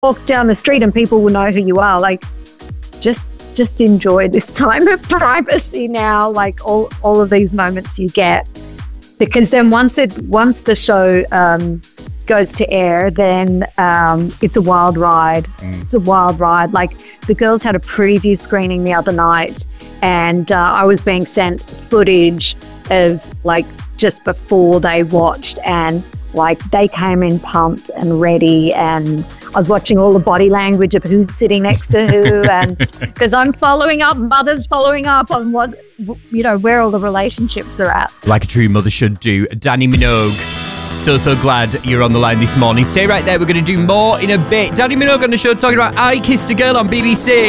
walk down the street and people will know who you are. Like, just enjoy this time of privacy now. Like all of these moments you get, because then once the show goes to air, then it's a wild ride. It's a wild ride. Like, the girls had a preview screening the other night, and I was being sent footage of like just before they watched, and like they came in pumped and ready, and I was watching all the body language of who's sitting next to who, and because I'm following up, mother's following up on what, where all the relationships are at. Like a true mother should do. Dannii Minogue, so glad you're on the line this morning. Stay right there, we're going to do more in a bit. Dannii Minogue on the show talking about I Kissed a Girl on BBC.